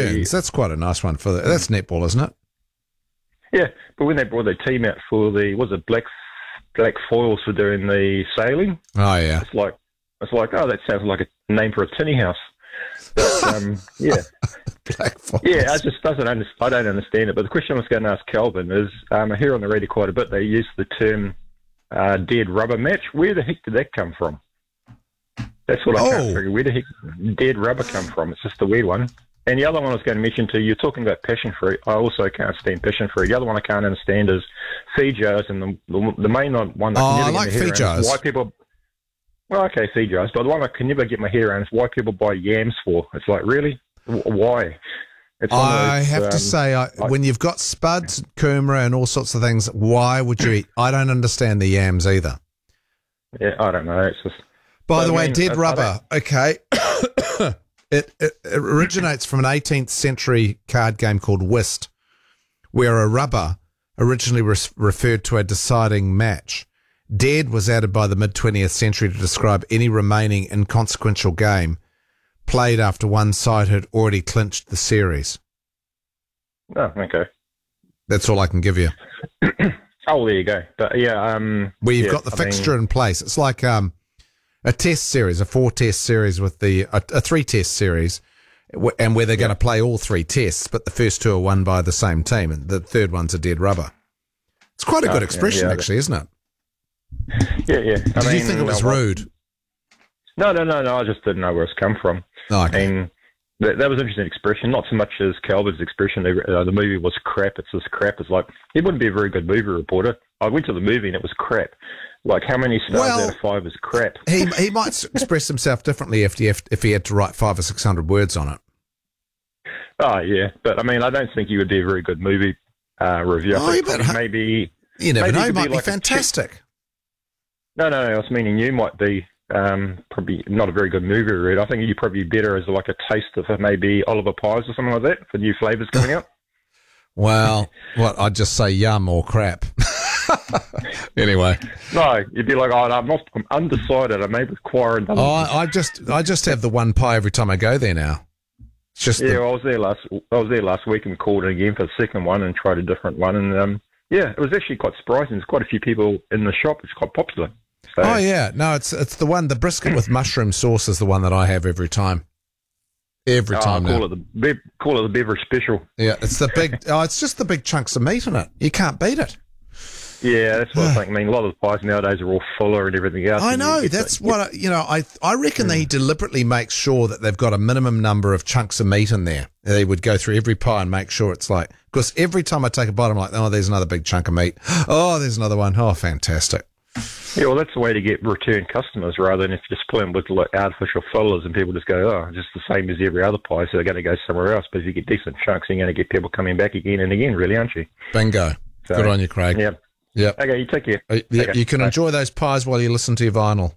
Ferns. That's quite a nice one for that's netball, isn't it? Yeah, but when they brought their team out for the black foils for doing the sailing. Oh yeah. It's like oh, that sounds like a name for a tinny house. But, yeah. Black foils. Yeah, I don't understand it. But the question I was going to ask Calvin is, I hear on the radio quite a bit they use the term dead rubber match. Where the heck did that come from? That's what I can't figure. Where the heck did dead rubber come from? It's just a weird one. And the other one I was going to mention to you, you're talking about passion fruit. I also can't stand passion fruit. The other one I can't understand is Feijoas, and the main one that can never get my head around is why people... Well, okay, Feijoas, but the one I can never get my head around is why people buy yams for. It's like, really? Why? I have to say, when you've got spuds, kurma, and all sorts of things, why would you eat? I don't understand the yams either. Yeah, I don't know. It's just... By the way, dead rubber, okay. It originates from an 18th century card game called whist, where a rubber originally referred to a deciding match. Dead was added by the mid-20th century to describe any remaining inconsequential game played after one side had already clinched the series. Oh, okay. That's all I can give you. Oh, there you go. But yeah, where you've got the fixture in place. It's like a test series, a 4-test series with a 3-test series, and where they're going to play all 3 tests, but the first 2 are won by the same team, and the third one's a dead rubber. It's quite a good expression, actually, isn't it? Yeah. Did you think it was rude? No. I just didn't know where it's come from. Oh, okay. I mean, that was an interesting expression, not so much as Calvin's expression. The movie was crap. It's just crap. It's like, he wouldn't be a very good movie reporter. I went to the movie and it was crap. Like, how many stars out of 5 is crap? He might express himself differently if he had to write 500 or 600 words on it. Oh, yeah. But, I mean, I don't think he would be a very good movie reviewer. Maybe... You never know. He might be like fantastic. No, I was meaning you might be probably not a very good movie reader. I think you'd probably be better as like a taste of maybe Oliver Pies or something like that for new flavours coming out. Well, I'd just say yum or crap. Anyway. No, you'd be like, I'm undecided. I may require another. I just have the one pie every time I go there now. It's just I was there last week and called it again for the second one and tried a different one, and it was actually quite surprising. There's quite a few people in the shop. It's quite popular. So. Oh yeah, no, it's the one. The brisket with mushroom sauce is the one that I have every time. Every time. Call it the beverage special. Yeah, it's the big. It's just the big chunks of meat in it. You can't beat it. Yeah, that's what I think. I mean, a lot of the pies nowadays are all fuller and everything else. I know. That's what I reckon he deliberately makes sure that they've got a minimum number of chunks of meat in there. They would go through every pie and make sure it's like, because every time I take a bite, I'm like, oh, there's another big chunk of meat. Oh, there's another one. Oh, fantastic. Yeah, well, that's the way to get return customers rather than if you just put them with like artificial fillers and people just go, oh, just the same as every other pie, so they're going to go somewhere else. But if you get decent chunks, you're going to get people coming back again and again, really, aren't you? Bingo. So, good on you, Craig. Yeah. Yeah. Okay, you take care. You can enjoy those pies while you listen to your vinyl.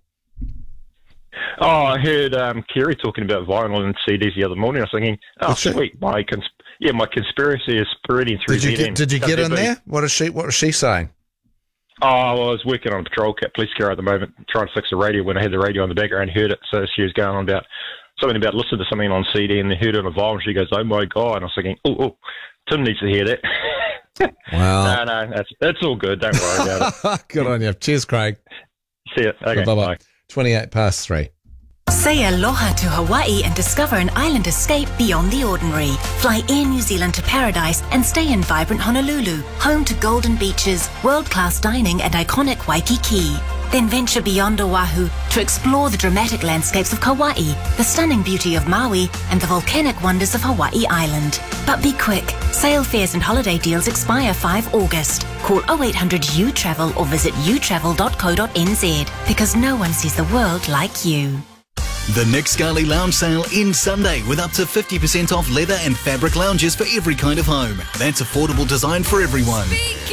Oh, I heard Kerry talking about vinyl and CDs the other morning. I was thinking, sweet, my conspiracy is spreading through. Did you get in there? What was she saying? Oh, well, I was working on a patrol police car at the moment, trying to fix the radio when I had the radio on the background and heard it. So she was going on about something about listening to something on CD and they heard it on a vinyl. She goes, oh my God. And I was thinking, oh, Tim needs to hear that. Well, no, that's all good. Don't worry about it. Good on you. Cheers, Craig. See ya. Okay, bye. 3:28. Say aloha to Hawaii and discover an island escape beyond the ordinary. Fly Air New Zealand to Paradise and stay in vibrant Honolulu, home to golden beaches, world-class dining and iconic Waikiki. Then venture beyond Oahu to explore the dramatic landscapes of Kauai, the stunning beauty of Maui, and the volcanic wonders of Hawaii Island. But be quick. Sail fares and holiday deals expire 5 August. Call 0800-U-TRAVEL or visit utravel.co.nz because no one sees the world like you. The Nick Scali Lounge Sale ends Sunday with up to 50% off leather and fabric lounges for every kind of home. That's affordable design for everyone.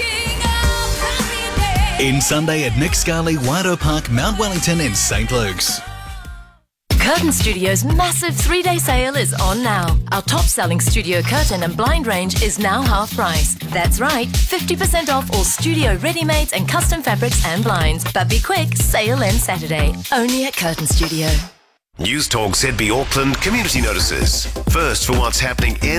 End Sunday at Nick Scali, Wairoa Park, Mount Wellington and St. Luke's. Curtain Studio's massive 3-day sale is on now. Our top-selling studio curtain and blind range is now half price. That's right, 50% off all studio ready-mades and custom fabrics and blinds. But be quick, sale ends Saturday. Only at Curtain Studio. News Talk ZB Auckland Community Notices. First for what's happening in